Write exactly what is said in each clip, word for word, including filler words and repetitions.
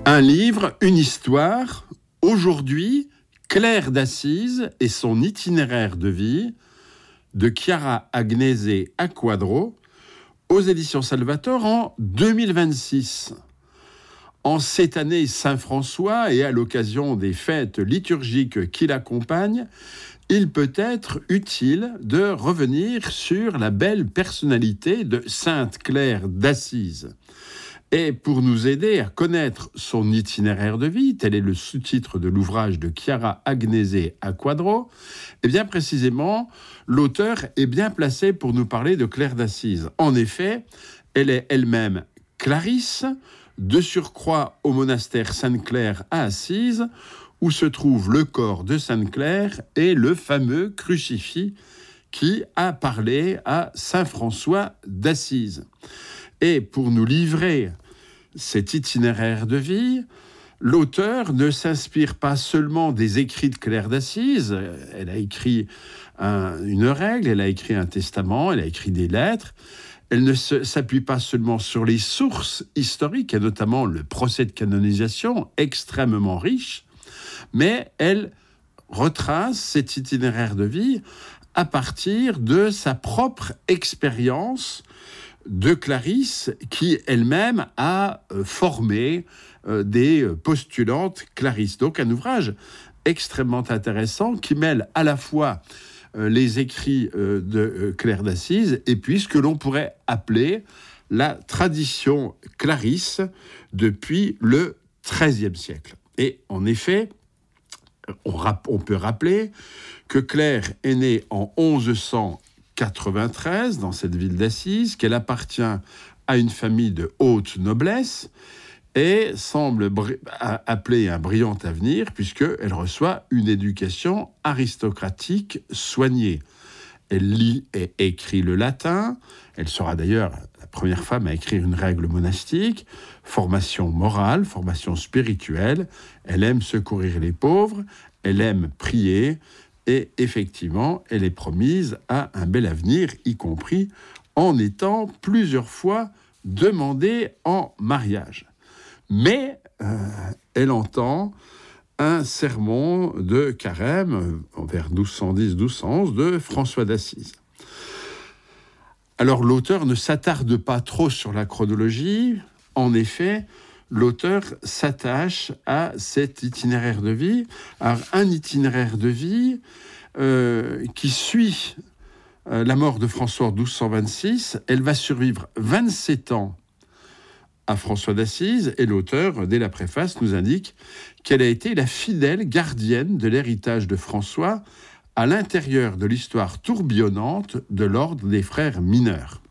Un livre, une histoire. Aujourd'hui, Claire d'Assise et son itinéraire de vie de Chiara Agnese Acquadro aux éditions Salvator en deux mille vingt-six. En cette année Saint-François et à l'occasion des fêtes liturgiques qui l'accompagnent, il peut être utile de revenir sur la belle personnalité de Sainte Claire d'Assise. Et pour nous aider à connaître son itinéraire de vie, tel est le sous-titre de l'ouvrage de Chiara Agnese Acquadro, et bien précisément, l'auteur est bien placé pour nous parler de Claire d'Assise. En effet, elle est elle-même clarisse, de surcroît au monastère Sainte-Claire à Assise, où se trouve le corps de Sainte-Claire et le fameux crucifix qui a parlé à Saint François d'Assise. Et pour nous livrer cet itinéraire de vie, l'auteur ne s'inspire pas seulement des écrits de Claire d'Assise. Elle a écrit un, une règle, elle a écrit un testament, elle a écrit des lettres. Elle ne se, s'appuie pas seulement sur les sources historiques, et notamment le procès de canonisation, extrêmement riche, mais elle retrace cet itinéraire de vie à partir de sa propre expérience de Clarisse, qui elle-même a formé euh, des postulantes clarisses. Donc un ouvrage extrêmement intéressant qui mêle à la fois euh, les écrits euh, de euh, Claire d'Assise et puis ce que l'on pourrait appeler la tradition clarisse depuis le treizième siècle. Et en effet, on, rap- on peut rappeler que Claire est née en onze cent quatre-vingt-treize dans cette ville d'Assise, qu'elle appartient à une famille de haute noblesse et semble br- appeler un brillant avenir puisqu'elle reçoit une éducation aristocratique soignée. Elle lit et écrit le latin, elle sera d'ailleurs la première femme à écrire une règle monastique, formation morale, formation spirituelle, elle aime secourir les pauvres, elle aime prier. Et effectivement, elle est promise à un bel avenir, y compris en étant plusieurs fois demandée en mariage. Mais euh, elle entend un sermon de carême, vers douze cent dix douze cent onze, de François d'Assise. Alors l'auteur ne s'attarde pas trop sur la chronologie. En effet, l'auteur s'attache à cet itinéraire de vie, à un itinéraire de vie euh, qui suit euh, la mort de François en douze cent vingt-six. Elle va survivre vingt-sept ans à François d'Assise, et l'auteur, dès la préface, nous indique qu'elle a été la fidèle gardienne de l'héritage de François à l'intérieur de l'histoire tourbillonnante de l'ordre des frères mineurs.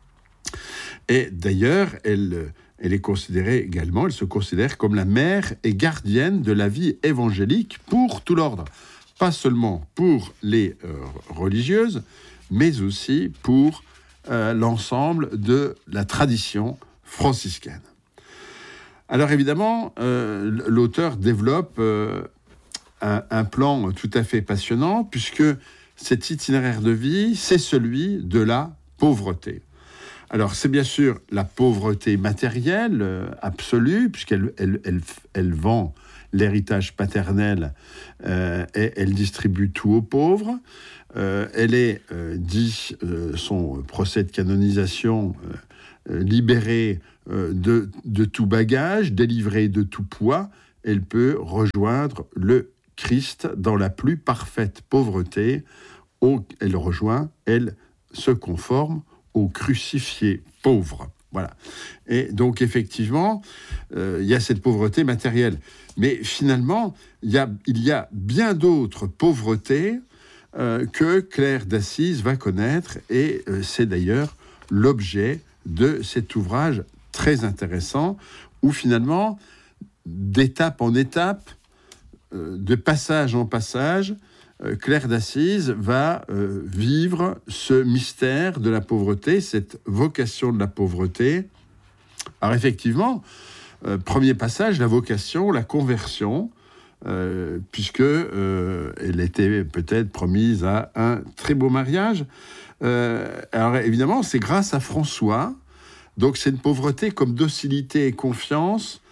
Et d'ailleurs, elle... Elle est considérée également, elle se considère comme la mère et gardienne de la vie évangélique pour tout l'ordre. Pas seulement pour les euh, religieuses, mais aussi pour euh, l'ensemble de la tradition franciscaine. Alors évidemment, euh, l'auteur développe euh, un, un plan tout à fait passionnant, puisque cet itinéraire de vie, c'est celui de la pauvreté. Alors, c'est bien sûr la pauvreté matérielle euh, absolue, puisqu'elle elle, elle, elle vend l'héritage paternel euh, et elle distribue tout aux pauvres. Euh, elle est, euh, dit euh, son procès de canonisation, euh, libérée euh, de, de tout bagage, délivrée de tout poids. Elle peut rejoindre le Christ dans la plus parfaite pauvreté. Au, elle rejoint, elle se conforme au crucifié pauvre. Voilà. Et donc, effectivement, euh, il y a cette pauvreté matérielle. Mais finalement, il y a, il y a bien d'autres pauvretés euh, que Claire d'Assise va connaître. Et euh, c'est d'ailleurs l'objet de cet ouvrage très intéressant, où finalement, d'étape en étape, euh, de passage en passage, Claire d'Assise va euh, vivre ce mystère de la pauvreté, cette vocation de la pauvreté. Alors effectivement, euh, premier passage, la vocation, la conversion, euh, puisque euh, elle était peut-être promise à un très beau mariage. Euh, alors évidemment, c'est grâce à François. Donc c'est une pauvreté comme docilité et confiance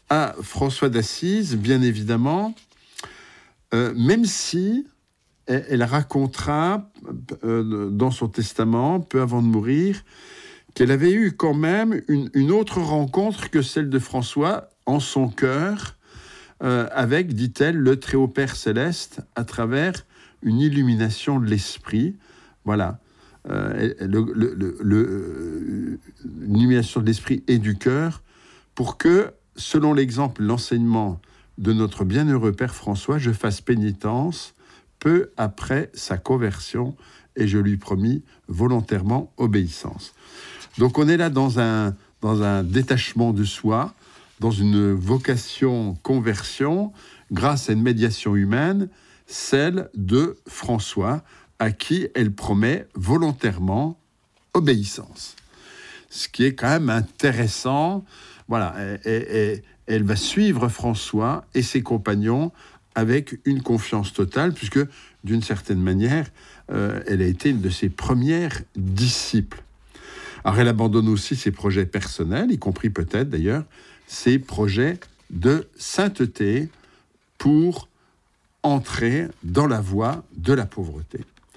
à François d'Assise, bien évidemment, euh, même si elle, elle racontera euh, dans son testament, peu avant de mourir, qu'elle avait eu quand même une, une autre rencontre que celle de François en son cœur, euh, avec, dit-elle, le Très-Haut Père Céleste, à travers une illumination de l'esprit. Voilà. Euh, le, le, le, le, une illumination de l'esprit et du cœur, pour que, selon l'exemple, l'enseignement de notre bienheureux Père François, je fasse pénitence peu après sa conversion, et je lui promis volontairement obéissance. Donc on est là dans un, dans un détachement de soi, dans une vocation conversion, grâce à une médiation humaine, celle de François, à qui elle promet volontairement obéissance. Ce qui est quand même intéressant. Voilà, et, et, et, elle va suivre François et ses compagnons avec une confiance totale, puisque d'une certaine manière, euh, elle a été une de ses premières disciples. Alors elle abandonne aussi ses projets personnels, y compris peut-être d'ailleurs ses projets de sainteté, pour entrer dans la voie de la pauvreté.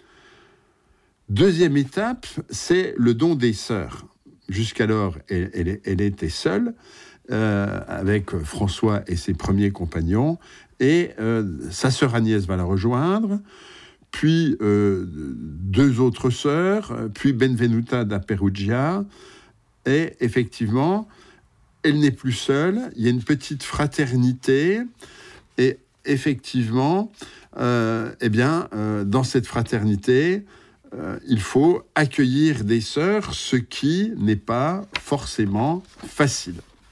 Deuxième étape, c'est le don des sœurs. Jusqu'alors, elle, elle, elle était seule, euh, avec François et ses premiers compagnons, et euh, sa sœur Agnès va la rejoindre, puis euh, deux autres sœurs, puis Benvenuta da Perugia, et effectivement, elle n'est plus seule, il y a une petite fraternité, et effectivement, euh, eh bien, euh, dans cette fraternité, euh, il faut accueillir des sœurs, ce qui n'est pas forcément facile.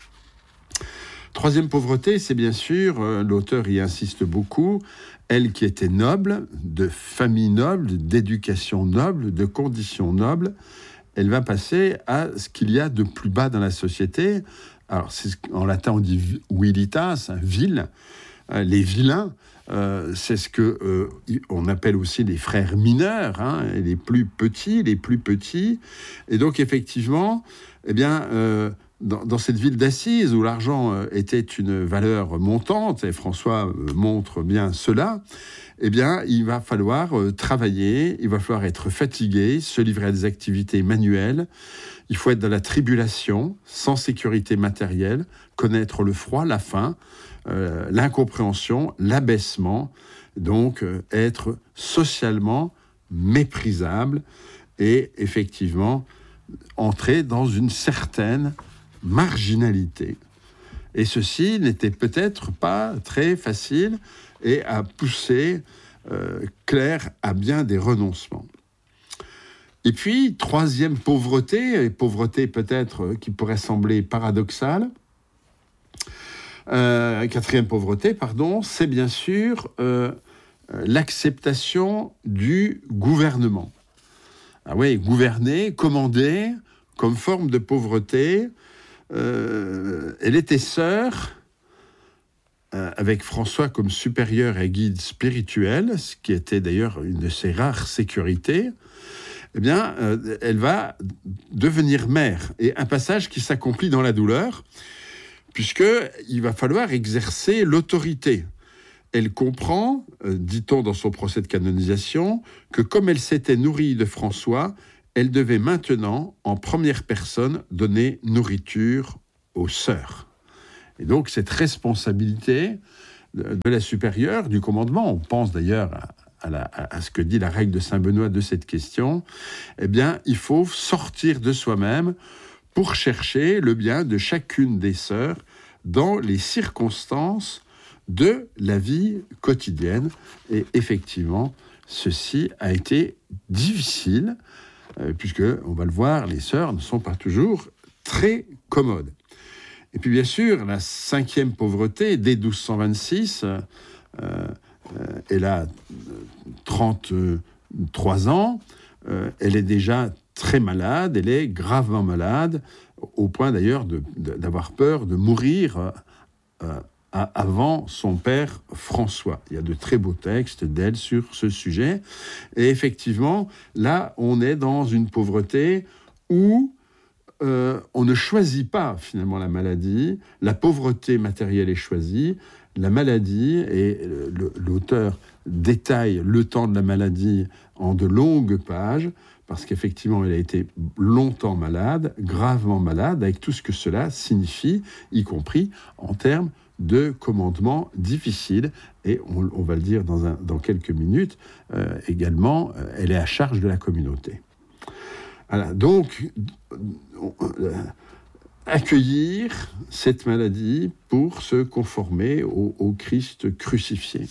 Troisième pauvreté, c'est bien sûr, euh, l'auteur y insiste beaucoup, elle qui était noble, de famille noble, d'éducation noble, de conditions nobles, elle va passer à ce qu'il y a de plus bas dans la société. Alors, c'est, en latin, on dit vilitas, hein, vil, euh, les vilains. Euh, c'est ce que euh, on appelle aussi les frères mineurs, hein, les plus petits, les plus petits. Et donc, effectivement, eh bien, euh, dans, dans cette ville d'Assise, où l'argent euh, était une valeur montante, et François euh, montre bien cela, eh bien, il va falloir euh, travailler, il va falloir être fatigué, se livrer à des activités manuelles. Il faut être dans la tribulation, sans sécurité matérielle, connaître le froid, la faim, euh, l'incompréhension, l'abaissement, donc euh, être socialement méprisable et effectivement entrer dans une certaine marginalité. Et ceci n'était peut-être pas très facile et a poussé euh, Claire à bien des renoncements. Et puis, troisième pauvreté, et pauvreté peut-être qui pourrait sembler paradoxale, euh, quatrième pauvreté, pardon, c'est bien sûr euh, l'acceptation du gouvernement. Ah oui, gouverner, commander, comme forme de pauvreté. Euh, elle était sœur, euh, avec François comme supérieur et guide spirituel, ce qui était d'ailleurs une de ses rares sécurités. Eh bien, euh, elle va devenir mère. Et un passage qui s'accomplit dans la douleur, puisqu'il va falloir exercer l'autorité. Elle comprend, euh, dit-on dans son procès de canonisation, que comme elle s'était nourrie de François, elle devait maintenant, en première personne, donner nourriture aux sœurs. Et donc, cette responsabilité de, de la supérieure, du commandement, on pense d'ailleurs à, à, la, à ce que dit la règle de Saint-Benoît de cette question, eh bien, il faut sortir de soi-même pour chercher le bien de chacune des sœurs dans les circonstances de la vie quotidienne. Et effectivement, ceci a été difficile, euh, puisque, on va le voir, les sœurs ne sont pas toujours très commodes. Et puis, bien sûr, la cinquième pauvreté, dès douze cent vingt-six, euh, euh, elle a trente-trois ans, euh, elle est déjà très malade, elle est gravement malade, au point d'ailleurs de, de, d'avoir peur de mourir euh, à, avant son père François. Il y a de très beaux textes d'elle sur ce sujet. Et effectivement, là, on est dans une pauvreté où euh, on ne choisit pas finalement la maladie, la pauvreté matérielle est choisie, la maladie, et le, l'auteur détaille le temps de la maladie en de longues pages, parce qu'effectivement, elle a été longtemps malade, gravement malade, avec tout ce que cela signifie, y compris en termes de commandements difficiles. Et on, on va le dire dans, un, dans quelques minutes, euh, également, euh, elle est à charge de la communauté. Voilà, donc, euh, accueillir cette maladie pour se conformer au, au Christ crucifié.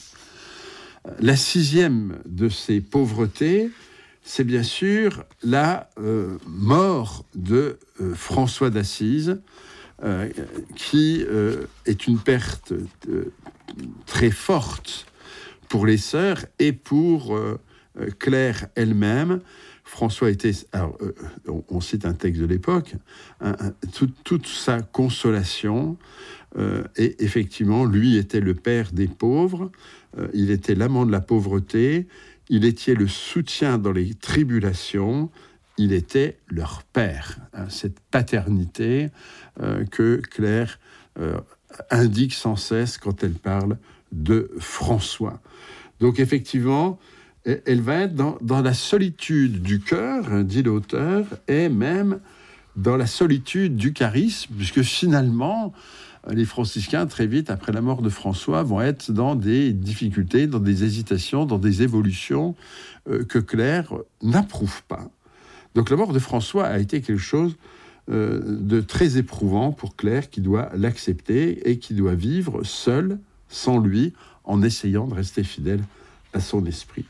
La sixième de ces pauvretés, c'est bien sûr la euh, mort de euh, François d'Assise, euh, qui euh, est une perte euh, très forte pour les sœurs et pour euh, Claire elle-même. François était, alors, euh, on, on cite un texte de l'époque, un, un, tout, toute sa consolation, euh, et effectivement, lui était le père des pauvres, euh, il était l'amant de la pauvreté, il était le soutien dans les tribulations, il était leur père. Hein, cette paternité euh, que Claire euh, indique sans cesse quand elle parle de François. Donc effectivement, elle va être dans, dans la solitude du cœur, dit l'auteur, et même dans la solitude du charisme, puisque finalement, les franciscains, très vite, après la mort de François, vont être dans des difficultés, dans des hésitations, dans des évolutions euh, que Claire n'approuve pas. Donc la mort de François a été quelque chose euh, de très éprouvant pour Claire, qui doit l'accepter et qui doit vivre seule, sans lui, en essayant de rester fidèle à son esprit.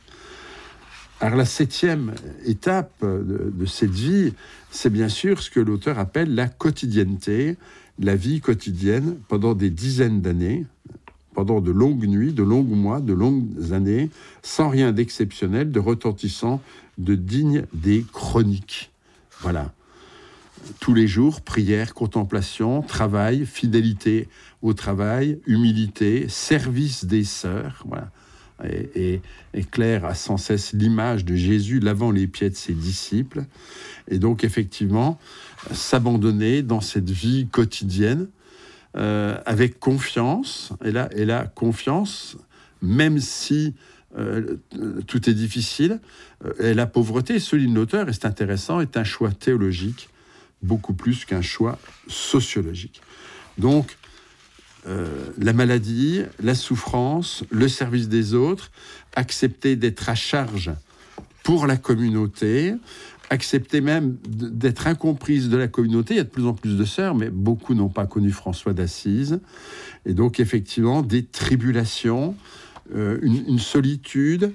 Alors la septième étape de, de cette vie, c'est bien sûr ce que l'auteur appelle la quotidienneté, la vie quotidienne pendant des dizaines d'années, pendant de longues nuits, de longs mois, de longues années, sans rien d'exceptionnel, de retentissant, de digne des chroniques. Voilà. Tous les jours, prière, contemplation, travail, fidélité au travail, humilité, service des sœurs, voilà. Et, et, et Claire a sans cesse l'image de Jésus lavant les pieds de ses disciples. Et donc, effectivement, s'abandonner dans cette vie quotidienne euh, avec confiance. Et là, et là, confiance, même si euh, tout est difficile. Euh, et la pauvreté, souligne l'auteur, et c'est intéressant, est un choix théologique beaucoup plus qu'un choix sociologique. Donc, Euh, la maladie, la souffrance, le service des autres, accepter d'être à charge pour la communauté, accepter même d'être incomprise de la communauté. Il y a de plus en plus de sœurs, mais beaucoup n'ont pas connu François d'Assise. Et donc, effectivement, des tribulations, euh, une, une solitude,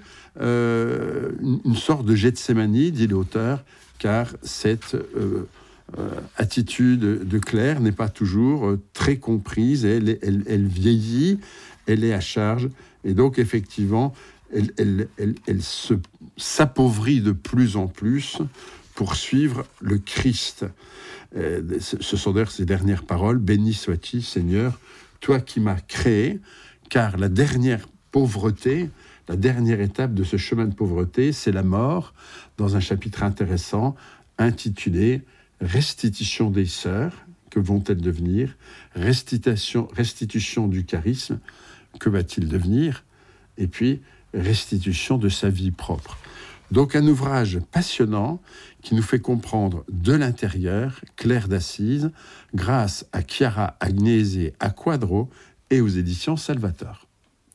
euh, une, une sorte de Gethsémanie, dit l'auteur, car cette... Euh, Euh, attitude de Claire n'est pas toujours euh, très comprise, elle, elle, elle vieillit, elle est à charge, et donc effectivement, elle, elle, elle, elle se, s'appauvrit de plus en plus pour suivre le Christ. Euh, ce sont d'ailleurs ses dernières paroles, « Béni sois-tu, Seigneur, toi qui m'as créé », car la dernière pauvreté, la dernière étape de ce chemin de pauvreté, c'est la mort, dans un chapitre intéressant intitulé Restitution des sœurs, que vont-elles devenir? Restitution, restitution du charisme, que va-t-il devenir? Et puis, restitution de sa vie propre. Donc, un ouvrage passionnant qui nous fait comprendre de l'intérieur Claire d'Assise, grâce à Chiara Agnese Acquadro et aux éditions Salvator.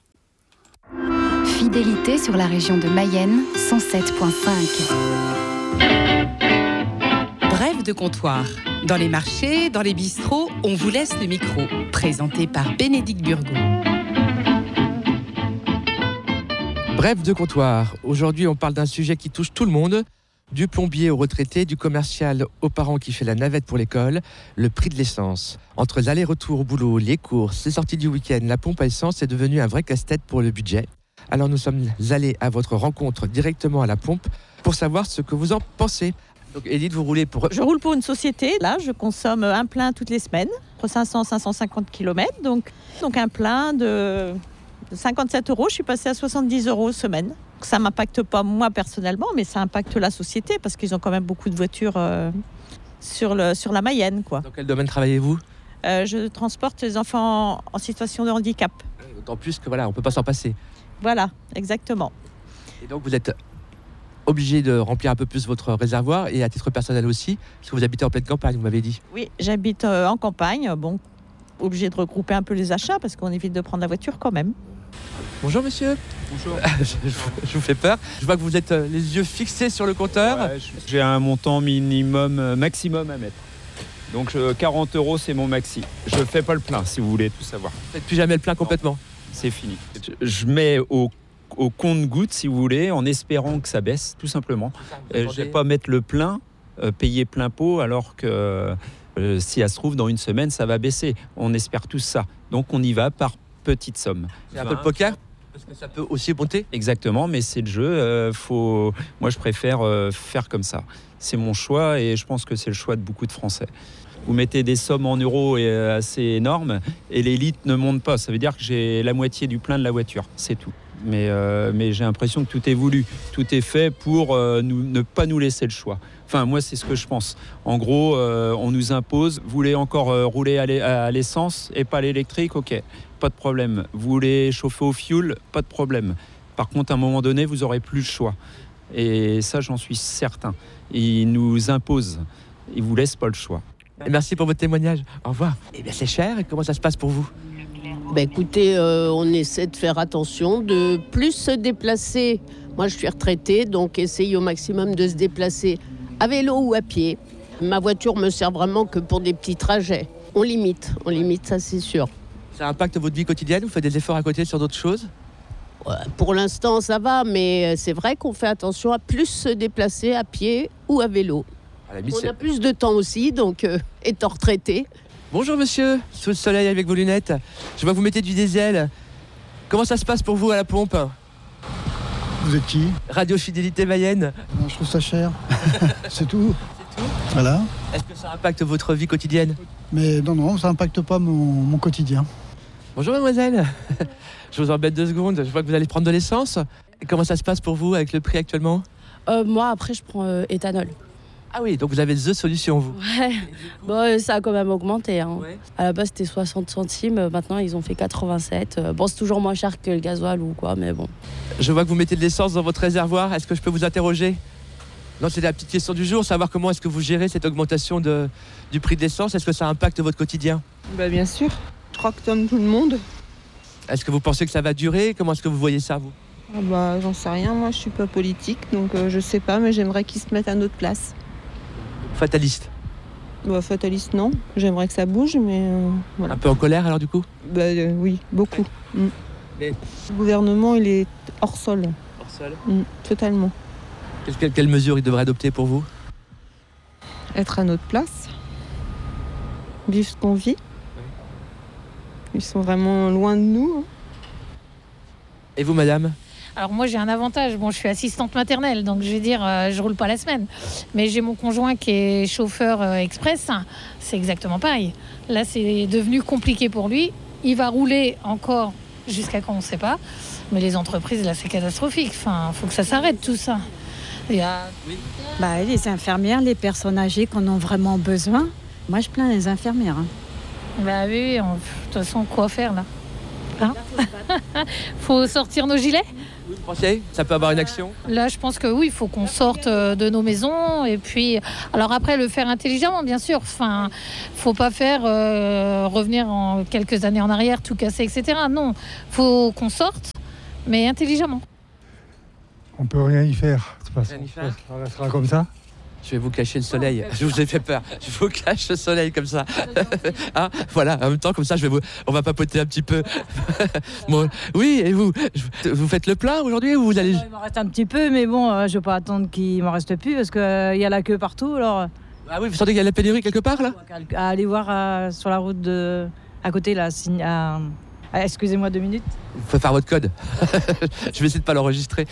Fidélité sur la région de Mayenne, cent sept virgule cinq. Brève de comptoir. Dans les marchés, dans les bistrots, on vous laisse le micro. Présenté par Bénédicte Burgot. Brève de comptoir. Aujourd'hui, on parle d'un sujet qui touche tout le monde. Du plombier au retraité, du commercial aux parents qui fait la navette pour l'école, le prix de l'essence. Entre l'allers-retour au boulot, les courses, les sorties du week-end, la pompe à essence est devenue un vrai casse-tête pour le budget. Alors nous sommes allés à votre rencontre directement à la pompe pour savoir ce que vous en pensez. Donc Edith, vous roulez pour... Je roule pour une société. Là, je consomme un plein toutes les semaines, entre cinq cents et cinq cent cinquante kilomètres. Donc, donc un plein de cinquante-sept euros. Je suis passée à soixante-dix euros semaine. Ça ne m'impacte pas moi personnellement, mais ça impacte la société parce qu'ils ont quand même beaucoup de voitures. Euh... sur, le, sur la Mayenne, quoi. Dans quel domaine travaillez-vous ? Euh, je transporte les enfants en situation de handicap. D'autant plus que voilà, on ne peut pas s'en passer. Voilà, exactement. Et donc vous êtes obligé de remplir un peu plus votre réservoir et à titre personnel aussi, parce que vous habitez en pleine campagne, vous m'avez dit. Oui, j'habite euh, en campagne, bon, obligé de regrouper un peu les achats parce qu'on évite de prendre la voiture quand même. Bonjour monsieur. Bonjour. je, je vous fais peur. Je vois que vous êtes euh, les yeux fixés sur le compteur. Ouais, j'ai un montant minimum, euh, maximum à mettre. Donc euh, quarante euros, c'est mon maxi. Je ne fais pas le plein, si vous voulez tout savoir. Vous faites plus jamais le plein complètement. Non, c'est fini. Je, je mets au, au compte-goutte, si vous voulez, en espérant que ça baisse, tout simplement. Euh, je ne vais pas mettre le plein, euh, payer plein pot, alors que euh, si elle se trouve, dans une semaine, ça va baisser. On espère tous ça. Donc on y va par petites sommes. C'est un peu le poker ? Parce que ça peut aussi monter. Exactement, mais c'est le jeu. Euh, faut... Moi, je préfère euh, faire comme ça. C'est mon choix et je pense que c'est le choix de beaucoup de Français. Vous mettez des sommes en euros et, euh, assez énormes et l'élite ne monte pas. Ça veut dire que j'ai la moitié du plein de la voiture, c'est tout. Mais, euh, mais j'ai l'impression que tout est voulu. Tout est fait pour euh, nous, ne pas nous laisser le choix. Enfin, moi, c'est ce que je pense. En gros, euh, on nous impose, vous voulez encore euh, rouler à l'essence et pas à l'électrique, ok, pas de problème. Vous voulez chauffer au fioul, pas de problème. Par contre, à un moment donné, vous n'aurez plus le choix. Et ça, j'en suis certain. Ils nous imposent. Ils ne vous laissent pas le choix. Et merci pour votre témoignage. Au revoir. Eh bien, c'est cher. Et comment ça se passe pour vous ? Ben écoutez, euh, on essaie de faire attention, de plus se déplacer. Moi, je suis retraitée, donc essayer au maximum de se déplacer à vélo ou à pied. Ma voiture me sert vraiment que pour des petits trajets. On limite, on limite, ça c'est sûr. Ça impacte votre vie quotidienne ? Vous faites des efforts à côté sur d'autres choses ? Ouais, pour l'instant, ça va, mais c'est vrai qu'on fait attention à plus se déplacer à pied ou à vélo. À la limite, On c'est- a plus de temps aussi, donc euh, étant retraité. Bonjour monsieur, sous le soleil avec vos lunettes. Je vois que vous mettez du diesel. Comment ça se passe pour vous à la pompe ? Vous êtes qui ? Radio Fidélité Mayenne. Non, je trouve ça cher. C'est tout. Voilà. Est-ce que ça impacte votre vie quotidienne ? Mais non, non, ça n'impacte pas mon, mon quotidien. Bonjour mademoiselle. Je vous embête deux secondes. Je vois que vous allez prendre de l'essence. Et comment ça se passe pour vous avec le prix actuellement ? Euh, moi, après, je prends euh, éthanol. Ah oui, donc vous avez deux solutions vous. Ouais, bon, euh, ça a quand même augmenté. Hein. Ouais. À la base, c'était soixante centimes. euh, Maintenant, ils ont fait quatre-vingt-sept. Euh, Bon, c'est toujours moins cher que le gasoil ou quoi, mais bon. Je vois que vous mettez de l'essence dans votre réservoir. Est-ce que je peux vous interroger ? Non, c'est la petite question du jour, savoir comment est-ce que vous gérez cette augmentation de, du prix de l'essence. Est-ce que ça impacte votre quotidien ? Bah bien sûr, je crois que comme tout le monde. Est-ce que vous pensez que ça va durer ? Comment est-ce que vous voyez ça, vous ? Ah bah j'en sais rien, moi je suis pas politique, donc euh, je sais pas, mais j'aimerais qu'ils se mettent à notre place. Fataliste. Bah fataliste non, j'aimerais que ça bouge, mais euh, voilà. Un peu en colère alors du coup ? Bah euh, oui, beaucoup. Mm. Mais- Le gouvernement il est hors sol, Hors sol. Mm, totalement. Quelles quelle, quelle mesures il devrait adopter pour vous ? Être à notre place, vivre ce qu'on vit. Ils sont vraiment loin de nous. hein. Et vous, madame ? Alors moi j'ai un avantage, bon je suis assistante maternelle donc je vais dire euh, je roule pas la semaine, mais j'ai mon conjoint qui est chauffeur euh, express, c'est exactement pareil. Là c'est devenu compliqué pour lui, il va rouler encore jusqu'à quand on sait pas, mais les entreprises là c'est catastrophique, enfin faut que ça s'arrête tout ça. Il y a... Bah, les infirmières, les personnes âgées qu'on a vraiment besoin. Moi je plains les infirmières. hein. Bah oui, on- de toute façon quoi faire là hein Faut sortir nos gilets. Vous pensez ? Ça peut avoir une action ? Là, je pense que oui, il faut qu'on sorte euh, de nos maisons. Et puis, alors après, le faire intelligemment, bien sûr. Enfin, faut pas faire euh, revenir en quelques années en arrière, tout casser, et cetera. Non, faut qu'on sorte, mais intelligemment. On peut rien y faire. De toute façon, Rien y faire. ça restera comme ça. Je vais vous cacher le soleil. Je vous ai fait peur. Je vous cache le soleil comme ça. Ah, voilà. En même temps, comme ça, je vais vous. On va papoter un petit peu. Bon, oui. Et vous, je- vous faites le plein aujourd'hui ou vous allez Il m'en reste un petit peu, mais bon, euh, je vais pas attendre qu'il m'en reste plus parce qu'il y a la queue partout. Alors, Ah oui, vous sentez qu'il y a la pénurie quelque part là ? à aller voir euh, sur la route de, à côté là. signe- à- à- excusez-moi deux minutes. Vous pouvez faire votre code. Je vais essayer de pas l'enregistrer.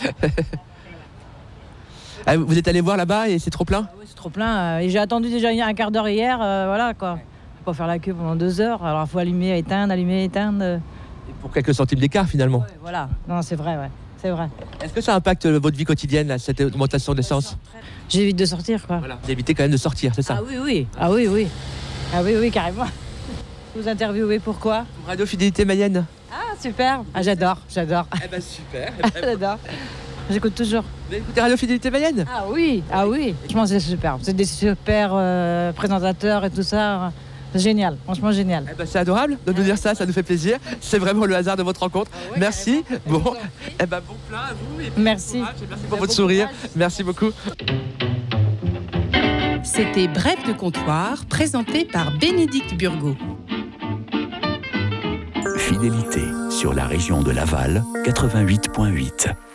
Ah, vous êtes allé voir là-bas et c'est trop plein ? Ah oui, c'est trop plein. euh, et j'ai attendu déjà un quart d'heure hier. euh, voilà quoi. Faut pas faire la queue pendant deux heures. Alors il faut allumer, éteindre, allumer, éteindre. euh, Et pour quelques centimes d'écart finalement. ouais, voilà. Non, c'est vrai, ouais. c'est vrai. Est-ce que ça impacte votre vie quotidienne, là, cette augmentation d'essence? J'évite de sortir, quoi. Voilà. Vous évitez quand même de sortir, c'est ça? Ah oui, oui. Ah oui, oui. Ah oui, oui, carrément. Vous interviewez pourquoi? Pour Radio Fidélité Mayenne. Ah, super. Ah, j'adore, j'adore. Eh ben super. J'adore. J'écoute toujours. Vous écoutez Radio Fidélité Mayenne? Ah oui, ah oui. Franchement, c'est super. C'est des super euh, présentateurs et tout ça. C'est génial, franchement génial. Eh ben, c'est adorable de nous dire ça, ça nous fait plaisir. C'est vraiment le hasard de votre rencontre. Ah ouais, merci. Bon, eh ben, bon plein à vous. Et merci. Courage, et merci pour votre sourire. Merci beaucoup. C'était Bref de comptoir, présenté par Bénédicte Burgot. Fidélité sur la région de Laval, quatre-vingt-huit virgule huit.